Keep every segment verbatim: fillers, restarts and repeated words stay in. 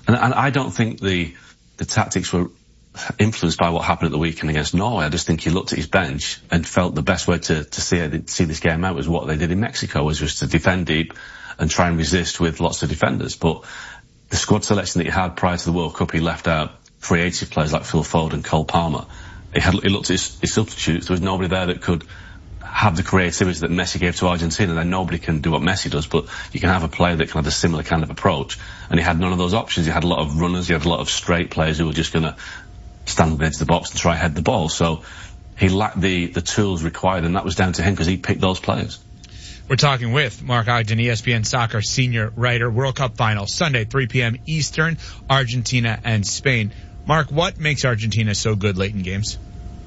And, and I don't think the the tactics were influenced by what happened at the weekend against Norway. I just think he looked at his bench and felt the best way to, to see, it, see this game out was what they did in Mexico, was just to defend deep and try and resist with lots of defenders. But the squad selection that he had prior to the World Cup, he left out creative players like Phil Foden, Cole Palmer. He, had, he looked at his, his substitutes. There was nobody there that could have the creativity that Messi gave to Argentina. Then nobody can do what Messi does, but you can have a player that can have a similar kind of approach. And he had none of those options. He had a lot of runners. He had a lot of straight players who were just going to stand on the edge of the box and try and head the ball. So he lacked the, the tools required, and that was down to him because he picked those players. We're talking with Mark Ogden, E S P N Soccer senior writer. World Cup final, Sunday, three p.m. Eastern, Argentina and Spain. Mark, what makes Argentina so good late in games?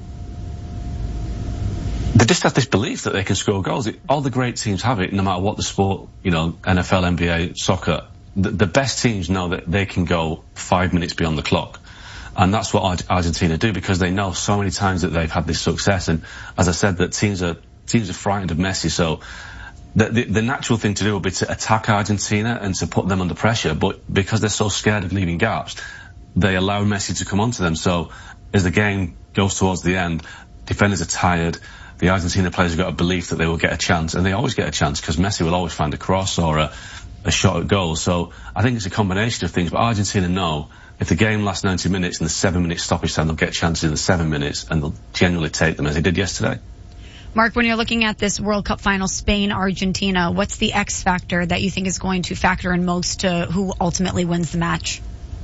They just have this belief that they can score goals. It, all the great teams have it, no matter what the sport, you know, N F L, N B A, soccer. The, the best teams know that they can go five minutes beyond the clock. And that's what Argentina do, because they know so many times that they've had this success. And as I said, that teams are teams are frightened of Messi. So the, the, the natural thing to do would be to attack Argentina and to put them under pressure. But because they're so scared of leaving gaps, they allow Messi to come onto them. So as the game goes towards the end, defenders are tired. The Argentina players have got a belief that they will get a chance, and they always get a chance because Messi will always find a cross or a, a shot at goal. So I think it's a combination of things. But Argentina know if the game lasts ninety minutes and the seven minute stoppage time, they'll get chances in the seven minutes and they'll generally take them as they did yesterday. Mark, when you're looking at this World Cup final, Spain, Argentina, what's the X factor that you think is going to factor in most to who ultimately wins the match?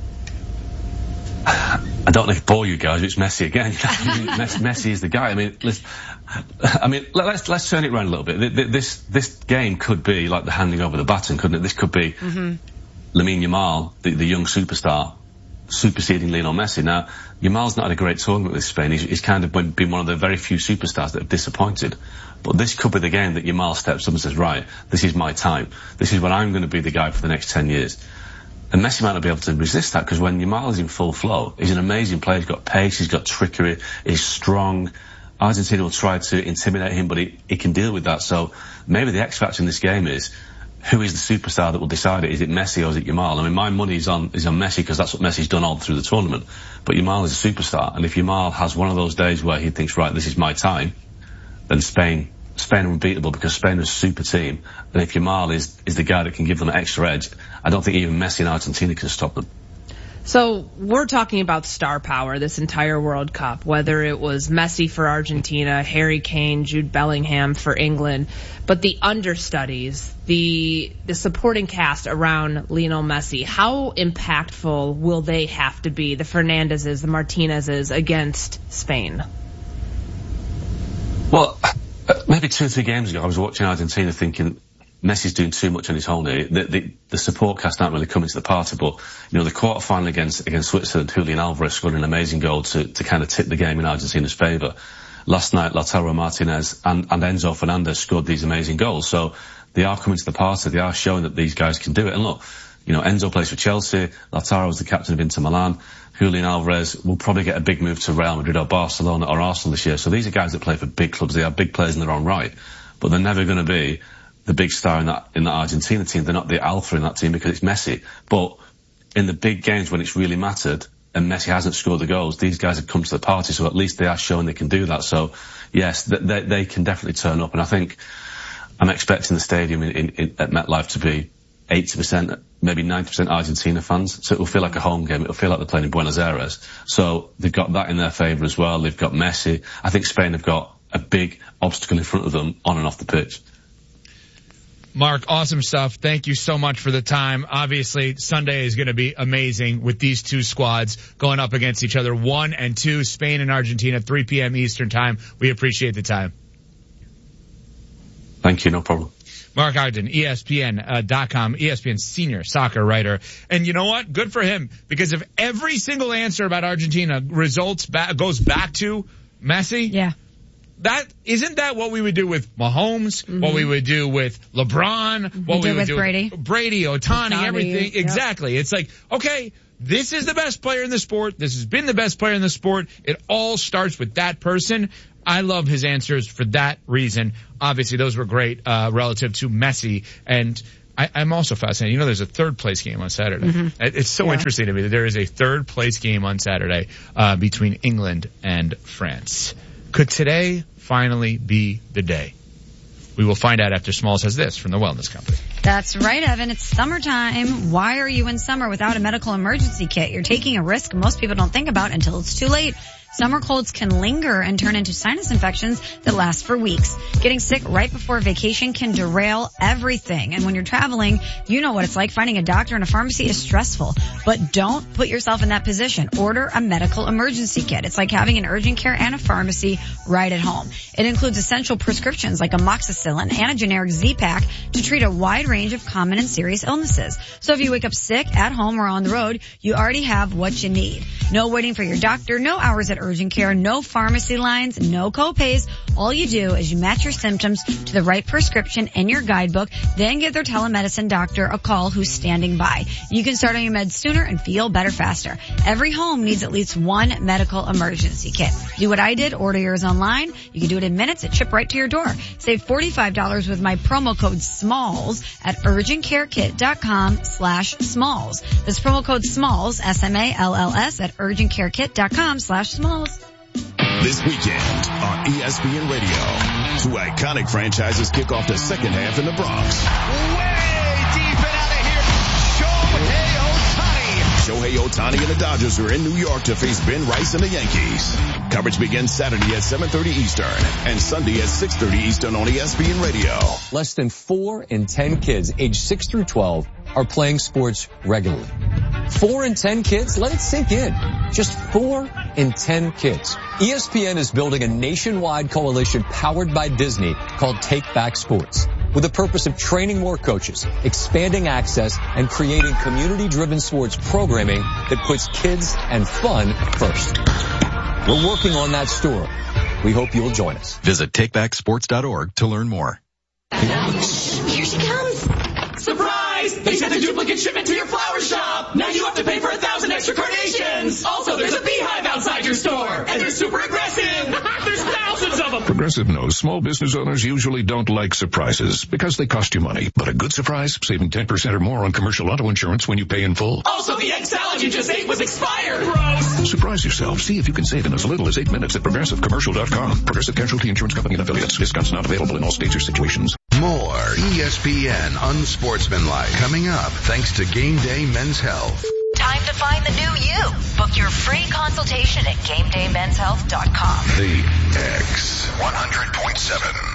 I don't know if bore you guys, it's Messi again. I mean, Messi is the guy. I mean, let's, I mean, let's let's turn it around a little bit. This this game could be like the handing over the baton, couldn't it? This could be mm-hmm. Lamine Yamal, the, the young superstar, superseding Lionel Messi. Now, Yamal's not had a great tournament with Spain. He's, he's kind of been one of the very few superstars that have disappointed. But this could be the game that Yamal steps up and says, right, this is my time. This is when I'm going to be the guy for the next ten years. And Messi might not be able to resist that, because when Yamal is in full flow, he's an amazing player. He's got pace, he's got trickery, he's strong. Argentina will try to intimidate him, but he, he can deal with that. So maybe the X factor in this game is, who is the superstar that will decide it? Is it Messi or is it Yamal? I mean, my money is on is on Messi, because that's what Messi's done all through the tournament. But Yamal is a superstar, and if Yamal has one of those days where he thinks, right, this is my time, then Spain Spain are unbeatable, because Spain is a super team. And if Yamal is is the guy that can give them an extra edge, I don't think even Messi and Argentina can stop them. So we're talking about star power this entire World Cup, whether it was Messi for Argentina, Harry Kane, Jude Bellingham for England, but the understudies, the the supporting cast around Lionel Messi, how impactful will they have to be, the Fernandezes, the Martinezes, against Spain? Well, maybe two or three games ago, I was watching Argentina thinking, Messi's doing too much on his own here. The, the, the support cast aren't really coming to the party, but, you know, the quarter-final against, against Switzerland, Julian Alvarez scored an amazing goal to, to kind of tip the game in Argentina's favour. Last night, Lautaro Martinez and, and Enzo Fernandez scored these amazing goals. So they are coming to the party. They are showing that these guys can do it. And look, you know, Enzo plays for Chelsea. Lautaro was the captain of Inter Milan. Julian Alvarez will probably get a big move to Real Madrid or Barcelona or Arsenal this year. So these are guys that play for big clubs. They are big players in their own right, but they're never going to be the big star in that in that Argentina team. They're not the alpha in that team because it's Messi. But in the big games when it's really mattered and Messi hasn't scored the goals, these guys have come to the party. So at least they are showing they can do that. So yes, they, they can definitely turn up. And I think I'm expecting the stadium in, in, in, at MetLife to be eighty percent, maybe ninety percent Argentina fans. So it will feel like a home game. It will feel like they're playing in Buenos Aires. So they've got that in their favour as well. They've got Messi. I think Spain have got a big obstacle in front of them on and off the pitch. Mark, awesome stuff. Thank you so much for the time. Obviously, Sunday is going to be amazing with these two squads going up against each other. One and two, Spain and Argentina, three p.m. Eastern time. We appreciate the time. Thank you. No problem. Mark Ogden, E S P N dot com, E S P N senior soccer writer. And you know what? Good for him, because if every single answer about Argentina results back, goes back to Messi, yeah. That isn't that what we would do with Mahomes, mm-hmm. what we would do with LeBron, what we, we would with do Brady. with Brady, Ohtani, Ohtani, everything. yep. Exactly. It's like, okay, this is the best player in the sport. This has been the best player in the sport. It all starts with that person. I love his answers for that reason. Obviously, those were great uh relative to Messi. And I, I'm also fascinated. You know, there's a third place game on Saturday. Mm-hmm. It, it's so yeah. interesting to me that there is a third place game on Saturday uh, between England and France. Could today finally be the day? We will find out after Smalls has this from the Wellness Company. That's right, Evan. It's summertime. Why are you in summer without a medical emergency kit? You're taking a risk most people don't think about until it's too late. Summer colds can linger and turn into sinus infections that last for weeks. Getting sick right before vacation can derail everything. And when you're traveling, you know what it's like. Finding a doctor and a pharmacy is stressful. But don't put yourself in that position. Order a medical emergency kit. It's like having an urgent care and a pharmacy right at home. It includes essential prescriptions like amoxicillin and a generic Z-Pak to treat a wide range of common and serious illnesses. So if you wake up sick at home or on the road, you already have what you need. No waiting for your doctor, no hours at urgent care, no pharmacy lines, no co-pays. All you do is you match your symptoms to the right prescription in your guidebook, then give their telemedicine doctor a call who's standing by. You can start on your meds sooner and feel better faster. Every home needs at least one medical emergency kit. Do what I did, order yours online. You can do it in minutes. It shipped right to your door. Save forty-five dollars with my promo code SMALLS at urgentcarekit.com slash SMALLS. This promo code SMALLS, S M A L L S, at urgentcarekit.com slash SMALLS. This weekend on E S P N Radio, two iconic franchises kick off the second half in the Bronx. Way deep and out of here, Shohei Ohtani. Shohei Ohtani and the Dodgers are in New York to face Ben Rice and the Yankees. Coverage begins Saturday at seven thirty Eastern and Sunday at six thirty Eastern on E S P N Radio. Less than four in ten kids aged six through twelve are playing sports regularly. Four in ten kids? Let it sink in. Just four in ten kids. E S P N is building a nationwide coalition powered by Disney called Take Back Sports, with the purpose of training more coaches, expanding access, and creating community-driven sports programming that puts kids and fun first. We're working on that story. We hope you'll join us. Visit take back sports dot org to learn more. Here she comes. Surprise! They sent a duplicate shipment to your flower shop. Now you have to pay for a thousand extra carnations. Also, there's a beehive outside your store, and they're super aggressive. There's thousands of them. Progressive knows small business owners usually don't like surprises because they cost you money. But a good surprise, saving ten percent or more on commercial auto insurance when you pay in full. Also, the egg salad you just ate was expired. Gross. Surprise yourself. See if you can save in as little as eight minutes at progressive commercial dot com. Progressive Casualty Insurance Company and affiliates. Discounts not available in all states or situations. More E S P N Unsportsmanlike coming up thanks to Game Day Men's Health. Time to find the new you. Book your free consultation at game day men's health dot com. The X one hundred point seven.